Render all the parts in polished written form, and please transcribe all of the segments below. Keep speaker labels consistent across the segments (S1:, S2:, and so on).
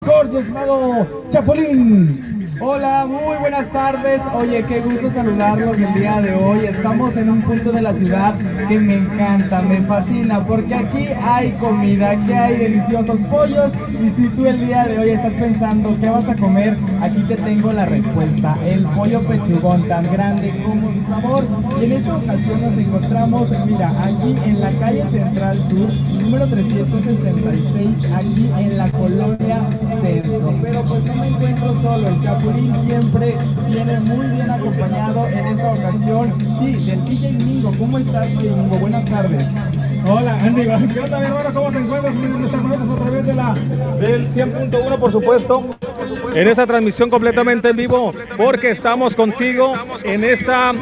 S1: Jorge, estimado Chapulín. Hola, muy buenas tardes. Oye, qué gusto saludarlos el día de hoy. Estamos en un punto de la ciudad que me encanta, me fascina, porque aquí hay comida, aquí hay deliciosos pollos. Y si tú el día de hoy estás pensando qué vas a comer, aquí te tengo la respuesta. El pollo pechugón, tan grande como su sabor. Y en esta ocasión nos encontramos, mira, aquí en la calle Central Sur, número 366, aquí en la colonia Centro. Pero pues no me encuentro solo, el Chapulín siempre viene muy bien acompañado en esta ocasión, sí, del DJ Mingo. ¿Cómo estás, DJ Mingo? Buenas tardes.
S2: Hola, Andy, ¿qué onda, mi hermano? ¿Cómo te encuentras? Estamos con nosotros a través del 100.1, por supuesto, en esa transmisión completamente en vivo, porque estamos contigo en esta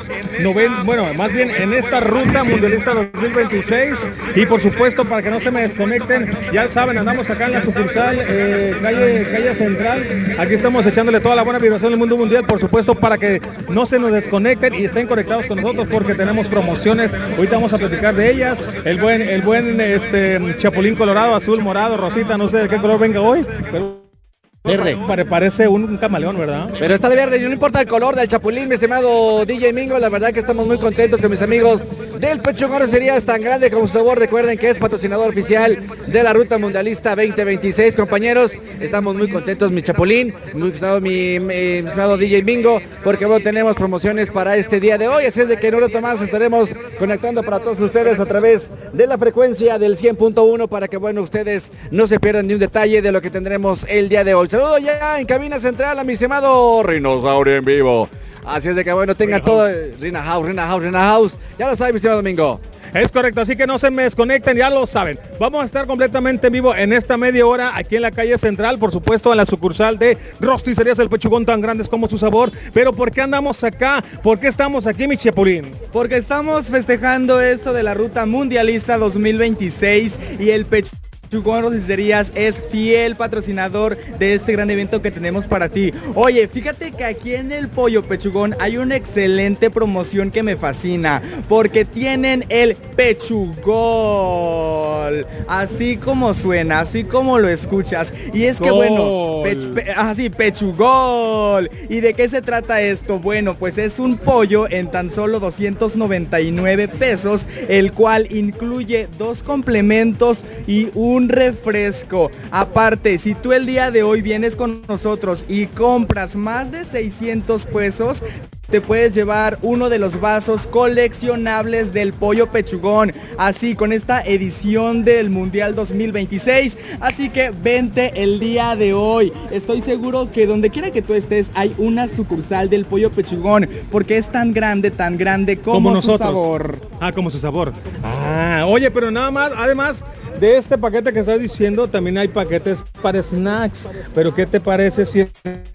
S2: en esta ruta mundialista 2026, y por supuesto, para que no se me desconecten, ya saben, andamos acá en la sucursal, calle Central. Aquí estamos echándole toda la buena vibración del mundo mundial, por supuesto, para que no se nos desconecten y estén conectados con nosotros, porque tenemos promociones. Ahorita vamos a platicar de ellas. El buen Chapulín colorado, azul, morado, rosita, no sé de qué color venga hoy, pero verde. Parece un camaleón, ¿verdad?
S3: Pero está de verde y no importa el color del Chapulín, mi estimado DJ Mingo. La verdad que estamos muy contentos con mis amigos del Pechugón. Sería tan grande como su sabor. Recuerden que es patrocinador oficial de la Ruta Mundialista 2026. Compañeros, estamos muy contentos, mi Chapulín, muy gustado mi estimado DJ Mingo, porque bueno, tenemos promociones para este día de hoy. Así es de que en un rato más estaremos conectando para todos ustedes a través de la frecuencia del 100.1, para que bueno, ustedes no se pierdan ni un detalle de lo que tendremos el día de hoy. Saludo ya en cabina central a mi estimado Rinosaurio en vivo. Así es de que bueno, tengan todo. Rina House. Ya lo sabe, mi estimado Domingo.
S2: Es correcto, así que no se me desconecten, ya lo saben. Vamos a estar completamente en vivo en esta media hora aquí en la calle Central, por supuesto en la sucursal de Rosticerías El Pechugón, tan grandes como su sabor. Pero ¿por qué andamos acá? ¿Por qué estamos aquí, mi Chapulín?
S1: Porque estamos festejando esto de la Ruta Mundialista 2026 y el Pechugón Rosticerías es fiel patrocinador de este gran evento que tenemos para ti. Oye, fíjate que aquí en el Pollo Pechugón hay una excelente promoción que me fascina, porque tienen el Pechugol, así como suena, así como lo escuchas. Y es que bueno, Pechugol. ¿Y de qué se trata esto? Bueno, pues es un pollo en tan solo 299 pesos, el cual incluye 2 complementos y un refresco. Aparte, si tú el día de hoy vienes con nosotros y compras más de 600 pesos, te puedes llevar uno de los vasos coleccionables del Pollo Pechugón, así con esta edición del Mundial 2026. Así que vente el día de hoy. Estoy seguro que donde quiera que tú estés hay una sucursal del Pollo Pechugón, porque es tan grande como nosotros. Su sabor.
S2: Como su sabor. Oye, pero nada más, además de este paquete que estás diciendo, también hay paquetes para snacks. Pero ¿qué te parece si